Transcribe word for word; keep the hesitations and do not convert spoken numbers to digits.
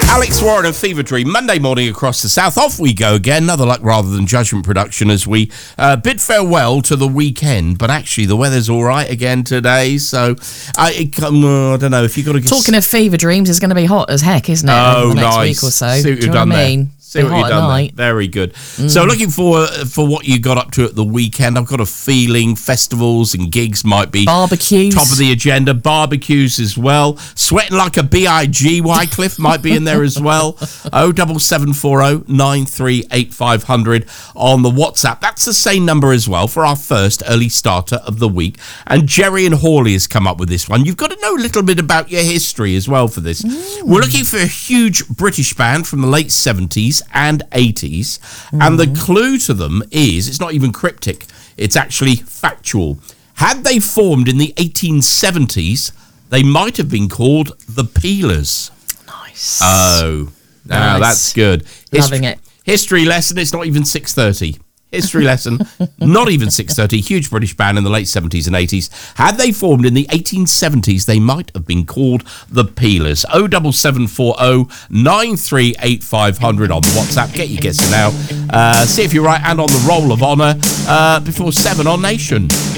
Alex Warren and Fever Dream, Monday morning across the south. Off we go again. Another luck rather than judgment production as we uh, bid farewell to the weekend. But actually, the weather's all right again today. So I, it, um, I don't know if you've got to. Talking of fever dreams, it's going to be hot as heck, isn't it? Oh, over the next nice. week or so. See what Do you've you know done what I there. mean? See what hot you've done night. there. Very good. Mm. So looking for for what you got up to at the weekend. I've got a feeling festivals and gigs might be barbecues, top of the agenda. Barbecues as well. Sweating like a B I G Wycliffe might be in there as well. oh double seven four oh nine three eight five hundred on the WhatsApp. That's the same number as well for our first early starter of the week. And Jerry and Hawley has come up with this one. You've got to know a little bit about your history as well for this. Mm. We're looking for a huge British band from the late seventies and eighties, mm. and the clue to them is it's not even cryptic, it's actually factual. Had they formed in the eighteen seventies, they might have been called the Peelers. Nice. Oh, now nice. That's good. Hist- Loving it. History lesson, it's not even six thirty. History lesson, not even six thirty. Huge British band in the late seventies and eighties. Had they formed in the eighteen seventies, they might have been called the Peelers. oh double seven four oh nine three eight five hundred on the WhatsApp. Get your guesses now. Uh, see if you're right and on the roll of honour uh, before seven on Nation.